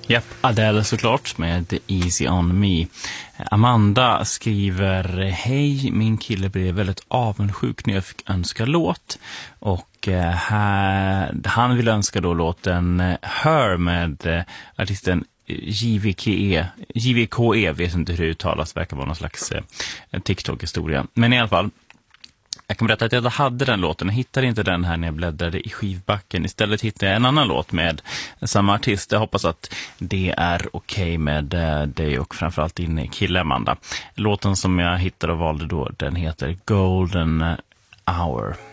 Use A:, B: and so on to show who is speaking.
A: Japp, Adele såklart med Easy on me. Amanda skriver: hej, min kille blev väldigt avundsjuk när jag fick önska låt. Och han vill önska då låten Her med artisten JVKE, vet inte hur det uttalas, verkar vara någon slags TikTok-historia. Men i alla fall, jag kan berätta att jag hade den låten. Jag hittade inte den här när jag bläddrade i skivbacken. Istället hittade jag en annan låt med samma artist. Jag hoppas att det är okej med dig och framförallt din kille Amanda. Låten som jag hittade och valde då, den heter Golden Hour.